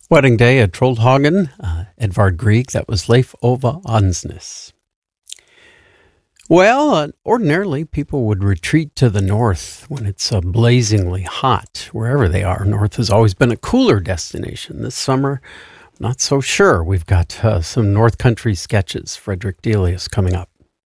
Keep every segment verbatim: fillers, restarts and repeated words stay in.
Wedding Day at Troldhagen, uh, Edvard Grieg, that was Leif Ove Ansnes. Well, uh, ordinarily people would retreat to the north when it's uh, blazingly hot, wherever they are. North has always been a cooler destination. This summer, not so sure. We've got uh, some North Country sketches. Frederick Delius coming up.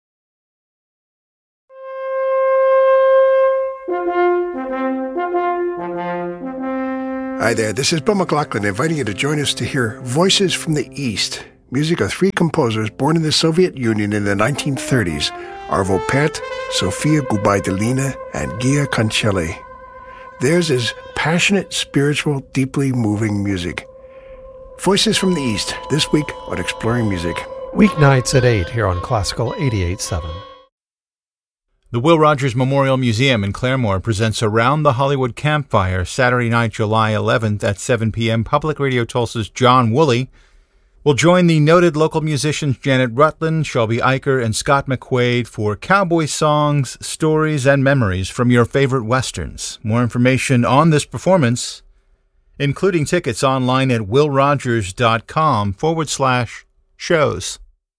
Hi there, this is Bill McLaughlin inviting you to join us to hear Voices from the East, music of three composers born in the Soviet Union in the nineteen thirties, Arvo Pärt, Sofia Gubaidulina, and Gia Cancelli. Theirs is passionate, spiritual, deeply moving music. Voices from the East, this week on Exploring Music. Weeknights at eight here on Classical eighty-eight point seven. The Will Rogers Memorial Museum in Claremore presents Around the Hollywood Campfire, Saturday night, July eleventh at seven p.m. Public Radio Tulsa's John Woolley will join the noted local musicians Janet Rutland, Shelby Eicher, and Scott McQuaid for cowboy songs, stories, and memories from your favorite westerns. More information on this performance, including tickets, online at willrogers.com forward slash shows.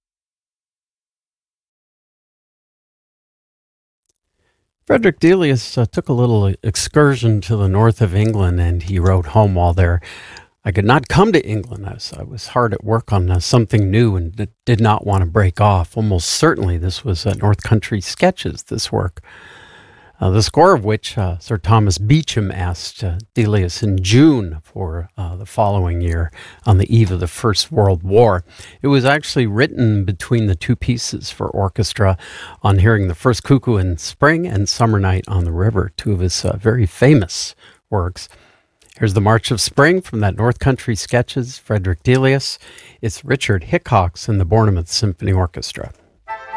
Frederick Delius uh, took a little excursion to the north of England, and he wrote home while there. I could not come to England as I was hard at work on uh, something new and d- did not want to break off. Almost certainly this was uh, North Country Sketches, this work. Uh, the score of which uh, Sir Thomas Beecham asked uh, Delius in June for uh, the following year on the eve of the First World War. It was actually written between the two pieces for orchestra on hearing the first Cuckoo in Spring and Summer Night on the River, two of his uh, very famous works. Here's the March of Spring from that North Country Sketches, Frederick Delius. It's Richard Hickox and the Bournemouth Symphony Orchestra.